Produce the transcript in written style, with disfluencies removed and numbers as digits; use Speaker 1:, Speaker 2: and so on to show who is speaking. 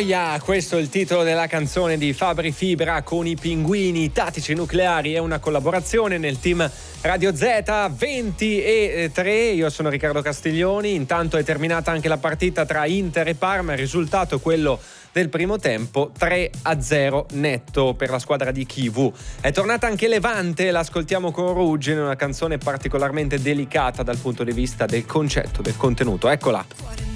Speaker 1: Gioia, questo è il titolo della canzone di Fabri Fibra con i Pinguini Tattici Nucleari. È una collaborazione nel team Radio Z 20:03. Io sono Riccardo Castiglioni. Intanto è terminata anche la partita tra Inter e Parma. Il risultato è quello del primo tempo, 3-0 netto per la squadra di Chivu. È tornata anche Levante, l'ascoltiamo con Ruggine, una canzone particolarmente delicata dal punto di vista del concetto, del contenuto. Eccola.